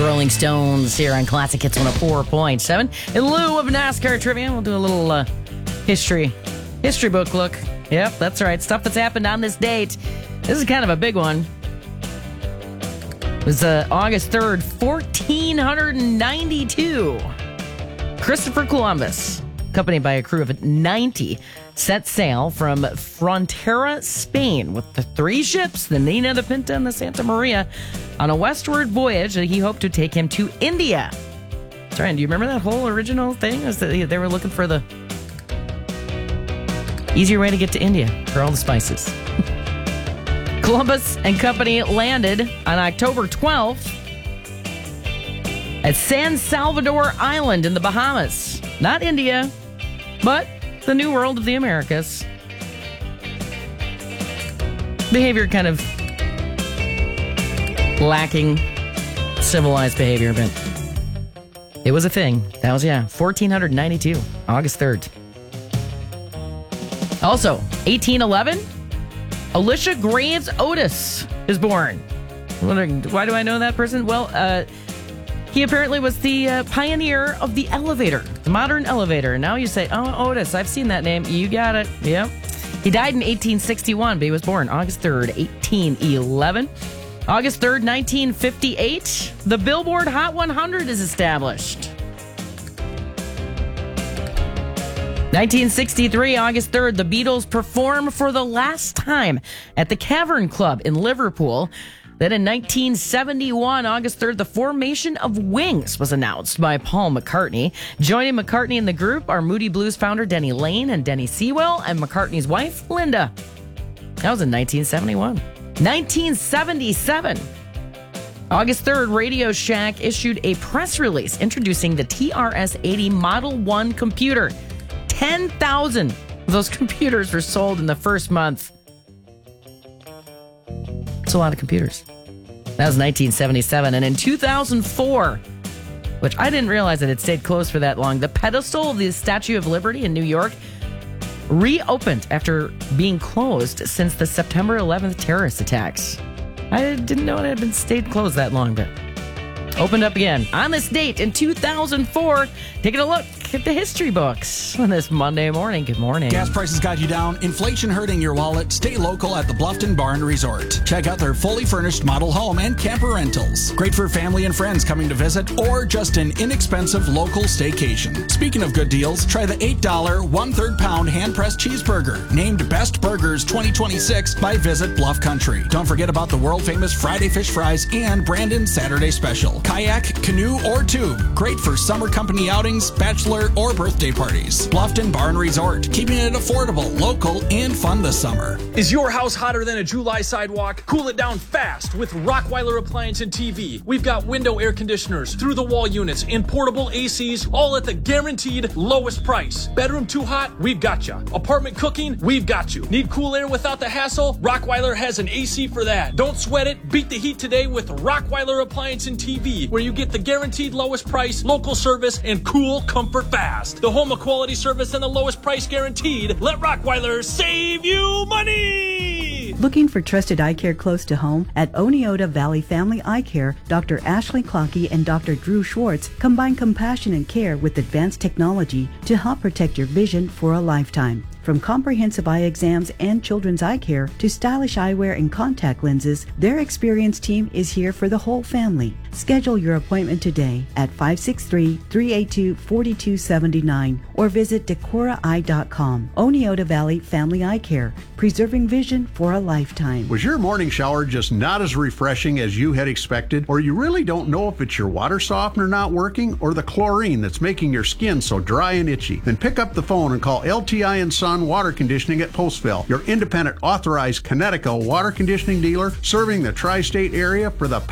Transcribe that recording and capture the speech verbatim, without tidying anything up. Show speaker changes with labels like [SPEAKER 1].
[SPEAKER 1] Rolling Stones here on Classic Hits one oh four point seven. In lieu of NASCAR trivia, we'll do a little uh, history history book look. Yep, that's right. Stuff that's happened on this date. This is kind of a big one. It was uh, August third, fourteen ninety-two. Christopher Columbus, accompanied by a crew of ninety, set sail from Frontera, Spain, with the three ships, the Nina, the Pinta, and the Santa Maria, on a westward voyage that he hoped to take him to India. That's right. Do you remember that whole original thing? Was that they were looking for the easier way to get to India for all the spices. Columbus and company landed on October twelfth at San Salvador Island in the Bahamas. Not India, but the New World of the Americas. Behavior kind of lacking civilized behavior, but it was a thing. That was, yeah, fourteen ninety-two, August third. Also, eighteen eleven, Alicia Graves Otis is born. Why do I know that person? Well, uh, he apparently was the uh, pioneer of the elevator, the modern elevator. Now you say, oh, Otis, I've seen that name. You got it. Yep. He died in eighteen sixty-one, but he was born August third, eighteen eleven. August third, nineteen fifty-eight, the Billboard Hot one hundred is established. nineteen sixty-three, August third, the Beatles perform for the last time at the Cavern Club in Liverpool. Then in nineteen seventy-one, August third, the formation of Wings was announced by Paul McCartney. Joining McCartney in the group are Moody Blues founder Denny Lane and Denny Sewell, and McCartney's wife, Linda. That was in nineteen seventy-one. nineteen seventy-seven, August third, Radio Shack issued a press release introducing the T R S eighty Model one computer. ten thousand of those computers were sold in the first month. That's a lot of computers. That was nineteen seventy-seven. And in two thousand four, which I didn't realize that it stayed closed for that long, the pedestal of the Statue of Liberty in New York reopened after being closed since the September eleventh terrorist attacks. I didn't know it had been stayed closed that long, but opened up again on this date in two thousand four. Taking a look at the history books on this Monday morning. Good morning.
[SPEAKER 2] Gas prices got you down, inflation hurting your wallet. Stay local at the Bluffton Barn Resort. Check out their fully furnished model home and camper rentals. Great for family and friends coming to visit, or just an inexpensive local staycation. Speaking of good deals, try the eight dollar one-third pound hand-pressed cheeseburger, named Best Burgers twenty twenty-six by Visit Bluff Country. Don't forget about the world-famous Friday fish fries and Brandon's Saturday special. Kayak, canoe, or tube. Great for summer company outings, bachelor, or birthday parties. Bluffton Barn Resort, keeping it affordable, local, and fun this summer.
[SPEAKER 3] Is your house hotter than a July sidewalk? Cool it down fast with Rockweiler Appliance and T V. We've got window air conditioners, through-the-wall units, and portable A Cs, all at the guaranteed lowest price. Bedroom too hot? We've got you. Apartment cooking? We've got you. Need cool air without the hassle? Rockweiler has an A C for that. Don't sweat it. Beat the heat today with Rockweiler Appliance and T V, where you get the guaranteed lowest price, local service, and cool comfort fast. The home of quality service and the lowest price guaranteed. Let Rockweiler save you money!
[SPEAKER 4] Looking for trusted eye care close to home? At Oneota Valley Family Eye Care, Doctor Ashley Clockey and Doctor Drew Schwartz combine compassion and care with advanced technology to help protect your vision for a lifetime. From comprehensive eye exams and children's eye care to stylish eyewear and contact lenses, their experienced team is here for the whole family. Schedule your appointment today at five six three, three eight two, four two seven nine or visit decora eye dot com. Oneota Valley Family Eye Care, preserving vision for a lifetime.
[SPEAKER 5] Was your morning shower just not as refreshing as you had expected? Or you really don't know if it's your water softener not working or the chlorine that's making your skin so dry and itchy? Then pick up the phone and call L T I and Son Water Conditioning at Postville, your independent authorized Connecticut water conditioning dealer serving the tri-state area for the